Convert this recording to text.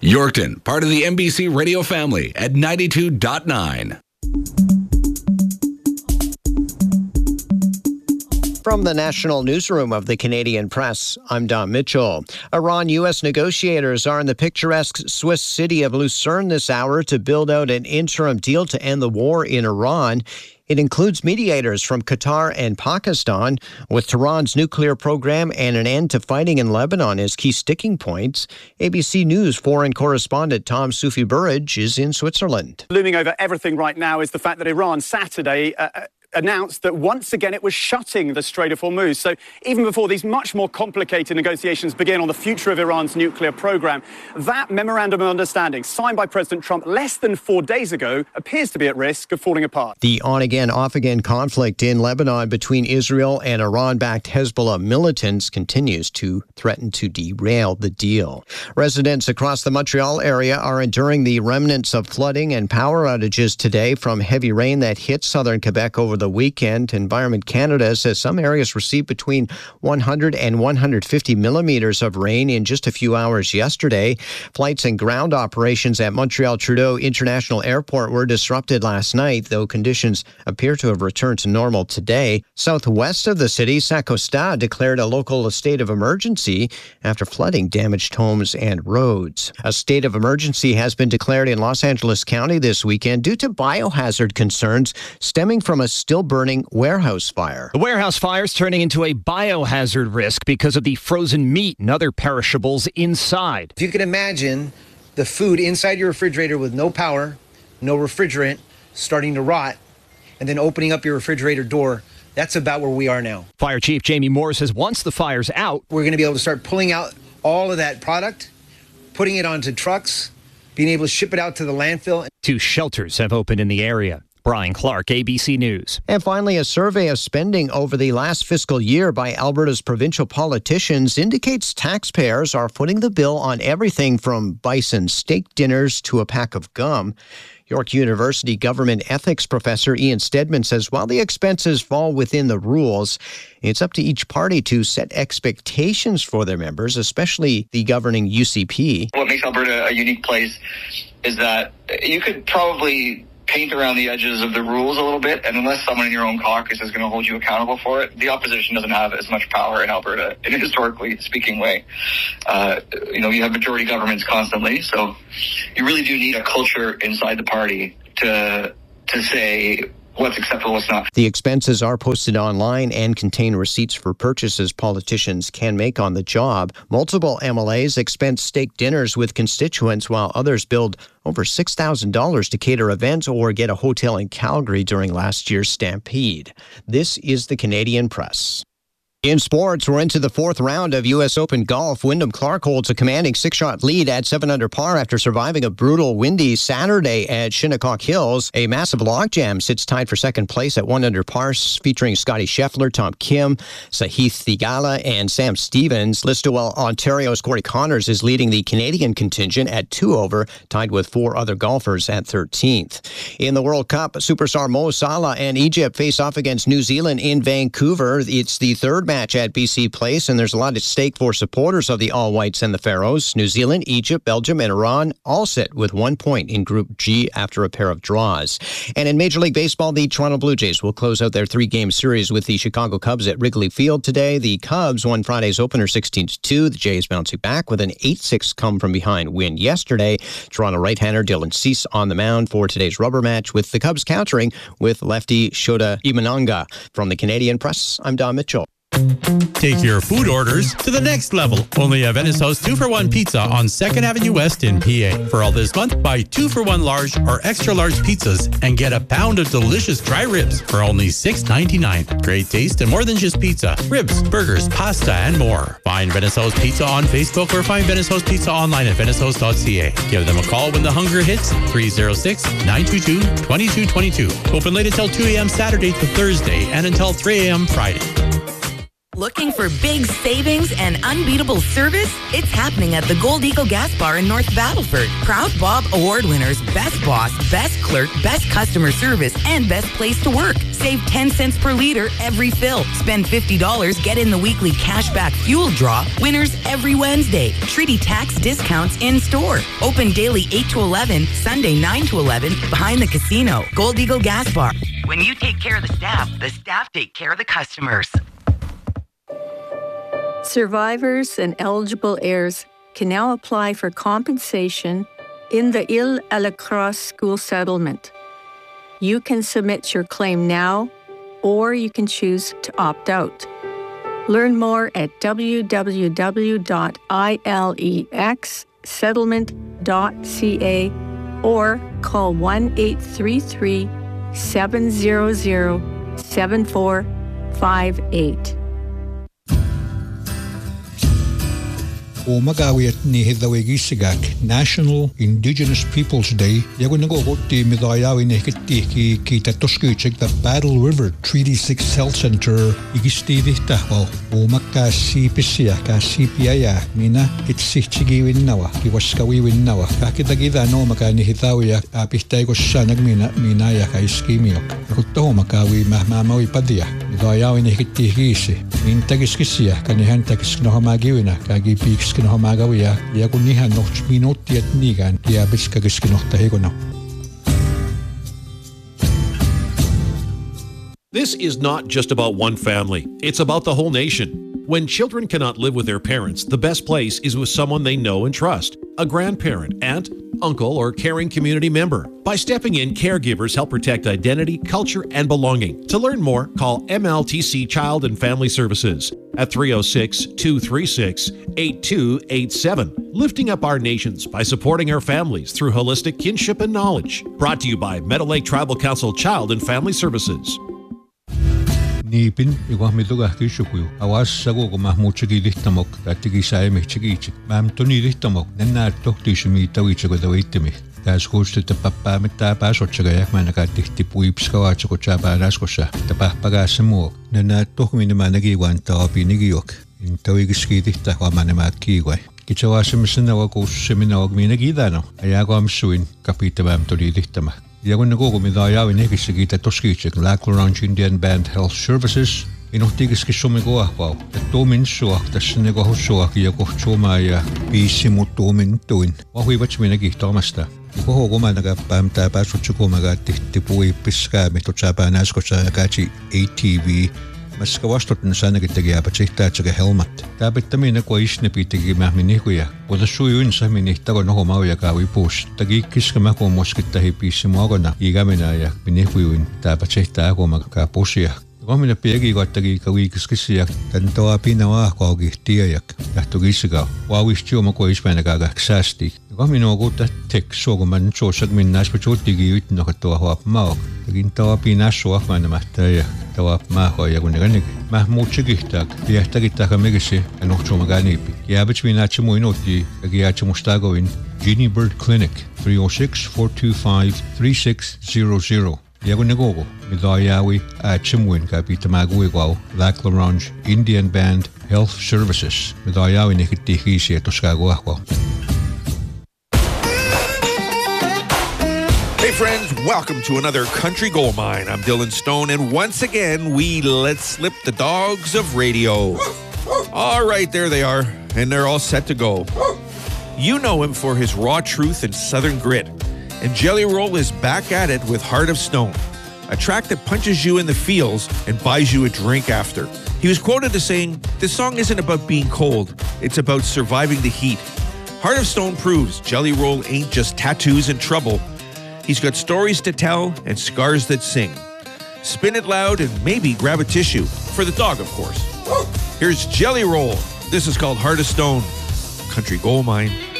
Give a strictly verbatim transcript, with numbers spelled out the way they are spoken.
Yorkton, part of the N B C radio family at ninety-two point nine. From the National Newsroom of the Canadian Press, I'm Don Mitchell. Iran-U S negotiators are in the picturesque Swiss city of Lucerne this hour to build out an interim deal to end the war in Iran. It includes mediators from Qatar and Pakistan, with Tehran's nuclear program and an end to fighting in Lebanon as key sticking points. A B C News foreign correspondent Tom Sufi Burridge is in Switzerland. Looming over everything right now is the fact that Iran Saturday uh, announced that once again it was shutting the Strait of Hormuz. So even before these much more complicated negotiations begin on the future of Iran's nuclear program, that memorandum of understanding signed by President Trump less than four days ago appears to be at risk of falling apart. The on-again, off-again conflict in Lebanon between Israel and Iran-backed Hezbollah militants continues to threaten to derail the deal. Residents across the Montreal area are enduring the remnants of flooding and power outages today from heavy rain that hit southern Quebec over the weekend. Environment Canada says some areas received between one hundred and one hundred fifty millimeters of rain in just a few hours yesterday. Flights and ground operations at Montreal Trudeau International Airport were disrupted last night, though conditions appear to have returned to normal today. Southwest of the city, Saint-Costa declared a local state of emergency after flooding damaged homes and roads. A state of emergency has been declared in Los Angeles County this weekend due to biohazard concerns stemming from a still burning warehouse fire. The warehouse fire is turning into a biohazard risk because of the frozen meat and other perishables inside. If you can imagine the food inside your refrigerator with no power, no refrigerant, starting to rot, and then opening up your refrigerator door, that's about where we are now. Fire Chief Jamie Moore says once the fire's out, we're going to be able to start pulling out all of that product, putting it onto trucks, being able to ship it out to the landfill. Two shelters have opened in the area. Brian Clark, A B C News. And finally, a survey of spending over the last fiscal year by Alberta's provincial politicians indicates taxpayers are footing the bill on everything from bison steak dinners to a pack of gum. York University government ethics professor Ian Stedman says while the expenses fall within the rules, it's up to each party to set expectations for their members, especially the governing U C P. What makes Alberta a unique place is that you could probably paint around the edges of the rules a little bit, and unless someone in your own caucus is going to hold you accountable for it, the opposition doesn't have as much power in Alberta in a historically speaking way. Uh, you know, you have majority governments constantly, so you really do need a culture inside the party to to say what's acceptable, what's not. The expenses are posted online and contain receipts for purchases politicians can make on the job. Multiple M L As expense steak dinners with constituents, while others billed over six thousand dollars to cater events or get a hotel in Calgary during last year's Stampede. This is the Canadian Press. In sports, we're into the fourth round of U S Open golf. Wyndham Clark holds a commanding six-shot lead at seven under par after surviving a brutal windy Saturday at Shinnecock Hills. A massive logjam sits tied for second place at one under par, featuring Scotty Scheffler, Tom Kim, Sahith Theegala, and Sam Stevens. Listowel, Ontario's Corey Connors is leading the Canadian contingent at two over, tied with four other golfers at thirteenth. In the World Cup, superstar Mo Salah and Egypt face off against New Zealand in Vancouver. It's the third match match at B C Place, and there's a lot at stake for supporters of the All Whites and the Faroes. New Zealand, Egypt, Belgium, and Iran all sit with one point in Group G after a pair of draws. And in Major League Baseball, the Toronto Blue Jays will close out their three-game series with the Chicago Cubs at Wrigley Field today. The Cubs won Friday's opener sixteen to two. The Jays bouncing back with an eight six come-from-behind win yesterday. Toronto right-hander Dylan Cease on the mound for today's rubber match, with the Cubs countering with lefty Shota Imanaga. From the Canadian Press, I'm Don Mitchell. Take your food orders to the next level. Only at Venice House two for one Pizza on second Avenue West in P A. For all this month, buy two for one large or extra large pizzas and get a pound of delicious dry ribs for only six ninety-nine. Great taste and more than just pizza. Ribs, burgers, pasta, and more. Find Venice House Pizza on Facebook or find Venice House Pizza online at venice house dot c a. Give them a call when the hunger hits, three oh six, nine two two, two two two two. Open late until two a.m. Saturday to Thursday and until three a.m. Friday. Looking for big savings and unbeatable service? It's happening at the Gold Eagle Gas Bar in North Battleford. Proud Bob Award winners Best Boss, Best Clerk, Best Customer Service, and Best Place to Work. Save ten cents per liter every fill. Spend fifty dollars, get in the weekly cashback fuel draw. Winners every Wednesday. Treaty tax discounts in store. Open daily eight to eleven, Sunday nine to eleven, behind the casino. Gold Eagle Gas Bar. When you take care of the staff, the staff take care of the customers. Survivors and eligible heirs can now apply for compensation in the Ile à la Crosse school settlement. You can submit your claim now, or you can choose to opt out. Learn more at w w w dot ilex settlement dot c a or call one eight three three, seven zero zero, seven four five eight. O magawiyat ni Hidawigisigak National Indigenous Peoples Day. Yago nagogoti midayawi ni hikiti ki kita toskuchik the Battle River Treaty six Health Center igistidi tahwal. O makka si pisia ka si piaya mina itsichigi winnawa ki waskawi winnawa. Kakitagida no maka ni Hidawiya apistay ko sanag mina minaya ka iskimiok. Ruto makawi mahmamawi padia. Midayawi ni hikiti hisi. Min tagiskisia kanihan tagiskinohamagiwina kagi piks kinohamagawiya ya kunihan no minuutti et niigan ja biskagiskinohta hikono. This is not just about one family. It's about the whole nation. When children cannot live with their parents, the best place is with someone they know and trust. A grandparent, aunt, uncle, or caring community member. By stepping in, caregivers help protect identity, culture, and belonging. To learn more, call M L T C Child and Family Services at three oh six, two three six, eight two eight seven. Lifting up our nations by supporting our families through holistic kinship and knowledge. Brought to you by Meadow Lake Tribal Council Child and Family Services. Nipin igwahmiduga kishukuyu awas sago ko mahmuchigi dihtamok tatigi saime chigichik mam toni dihtamok nanna tohtishmi tawichgo dawaitimi tas koste te pappa metta pasochaga yakmanaka tihti puipskawa chko chaba raskosha te pappaga semo nanna tohmini managi wanta opinigiok in tawigiski dihta wamanema kiwai kichawasmisna wa kussemina ogminagidano ayago amsuin kapita mam toni dihtama. Yago nagogo midayawi nekisigita toskichik Lackland Ranch Indian Band Health Services inuhtigiski sumigoa pau tomin suak tasnego husuak yago choma ya bisimu tomin tuin wahui vachminagi tomasta koho goma naga pamta pasutsuko maga tihtipui piska mitochapa naskocha gachi A T V maska vastutun sanagitegi apachihta chaga helmet tabitamina koishne pitigi mahminikuya wala suyun samini tago noho mauya kawi post tagi kiskama ko moskittahi pisimogona igamina ya minikuin tapachihta ako magka posia Komina piegi kottagi kawi kiskisiak tantoa pinawa kogi tiayak yahtugisiga wawistio mako ispanagaga ksasti komino gota tek sogoman chosak minnas pachotigi yitno katoa huap maok tagintoa pinaso ahmanamahtaja tawa maho ya guneganig mahmuchigihtak piahtagitaka megisi anochchomaganipi yabachminachimuinoti agiachimustagoin Genie Bird Clinic three oh six, four two five, three six zero zero. Yago nagogo midayawi achimwin kapita maguigwao Lackland Ranch Indian Band Health Services midayawi nikitihisi etoskagoahwao. Hey friends, welcome to another Country Gold Mine. I'm Dylan Stone, and once again we let slip the dogs of radio. All right, there they are, and they're all set to go. You know him for his raw truth and southern grit. And Jelly Roll is back at it with Heart of Stone, a track that punches you in the feels and buys you a drink after. He was quoted as saying, "This song isn't about being cold, it's about surviving the heat." Heart of Stone proves Jelly Roll ain't just tattoos and trouble. He's got stories to tell and scars that sing. Spin it loud and maybe grab a tissue. For the dog, of course. Here's Jelly Roll. This is called Heart of Stone. Country Gold Mine.